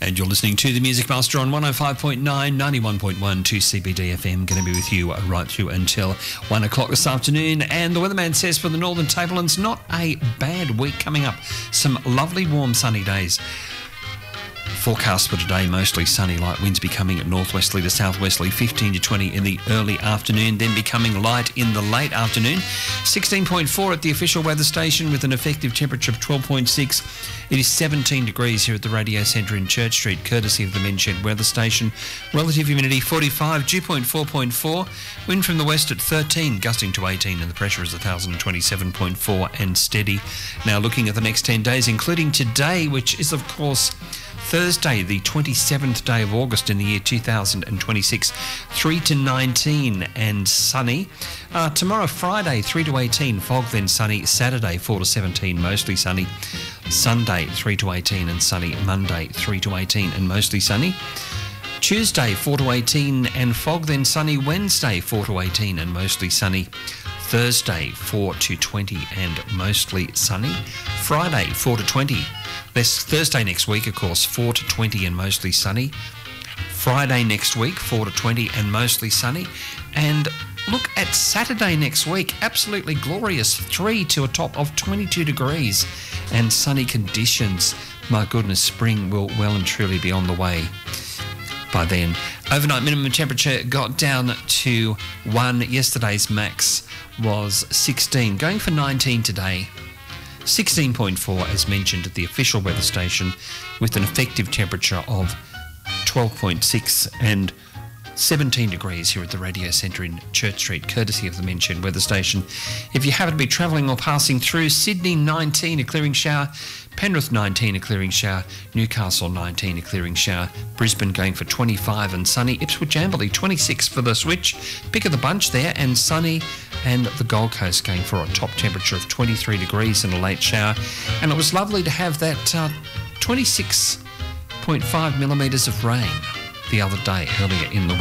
And you're listening to The Music Master on 105.9, 91.1 to CBD FM. Going to be with you right through until 1 o'clock this afternoon. And the weatherman says for the Northern Tablelands, not a bad week coming up. Some lovely warm sunny days. Forecast for today, mostly sunny, light winds becoming northwesterly to southwesterly, 15 to 20 in the early afternoon, then becoming light in the late afternoon. 16.4 at the official weather station with an effective temperature of 12.6. It is 17 degrees here at the Radio Centre in Church Street, courtesy of the Menchett Weather Station. Relative humidity 45, dew point 4.4, wind from the west at 13, gusting to 18, and the pressure is 1,027.4 and steady. Now looking at the next 10 days, including today, which is of course Thursday, the 27th day of August in the year 2026, 3 to 19 and sunny. Tomorrow, Friday, 3 to 18, fog then sunny. Saturday, 4 to 17, mostly sunny. Sunday, 3 to 18 and sunny. Monday, 3 to 18 and mostly sunny. Tuesday, 4 to 18 and fog then sunny. Wednesday, 4 to 18 and mostly sunny. Thursday, 4 to 20 and mostly sunny. Friday, 4 to 20. This Thursday next week, of course, 4 to 20 and mostly sunny. Friday next week, 4 to 20 and mostly sunny. And look at Saturday next week, absolutely glorious, 3 to a top of 22 degrees and sunny conditions. My goodness, spring will well and truly be on the way by then. Overnight minimum temperature got down to 1. Yesterday's max was 16, going for 19 today. 16.4 as mentioned at the official weather station with an effective temperature of 12.6 and 17 degrees here at the Radio Centre in Church Street, courtesy of the Menchett Weather Station. If you happen to be travelling or passing through, Sydney 19, a clearing shower. Penrith 19, a clearing shower. Newcastle 19, a clearing shower. Brisbane going for 25 and sunny. Ipswich Amberley 26 for the switch. Pick of the bunch there and sunny. And the Gold Coast going for a top temperature of 23 degrees and a late shower. And it was lovely to have that 26.5 millimetres of rain the other day, earlier in the week.